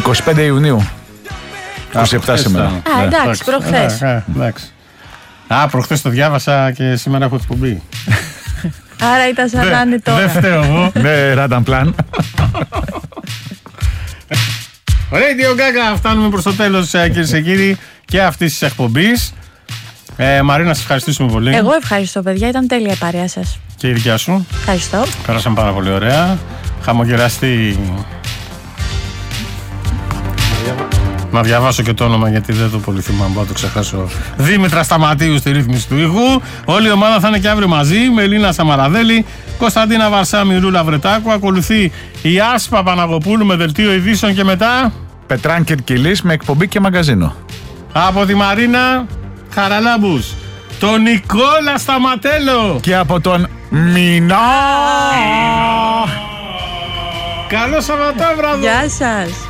25 Ιουνίου. 27 σήμερα. Α, εντάξει, προχθές. Προχθές το διάβασα και σήμερα έχω εκπομπή. Άρα ήταν σαν να είναι τώρα. Δεν φταίω εγώ. Ναι, Radan Plan. Radio Gaga, φτάνουμε προς το τέλος, κυρίες και κύριοι, και αυτής της εκπομπής. Μαρίνα, σας ευχαριστήσουμε πολύ. Εγώ ευχαριστώ, παιδιά, ήταν τέλεια η παρέα σας. Και η δικιά σου. Ευχαριστώ. Πέρασαν πάρα πολύ ωραία. Χαμογελαστή. Να διαβάσω και το όνομα γιατί δεν το πολύ θυμάμαι, μπορώ να το ξεχάσω. Δήμητρα Σταματίου στη ρύθμιση του ήχου. Όλη η ομάδα θα είναι και αύριο μαζί με Ελίνα Σαμαραδέλη, Κωνσταντίνα Βαρσάμι, Ρούλα Βρετάκου. Ακολουθεί η Άσπα Παναγοπούλου με δελτίο ειδήσεων και μετά Πετράν Κερκυλής με εκπομπή και μαγκαζίνο. από τη Μαρίνα Χαραλάμπους, τον Νικόλα Σταματέλο Και από τον Μινά. Καλό Σαββατόβραδο. Γεια σας.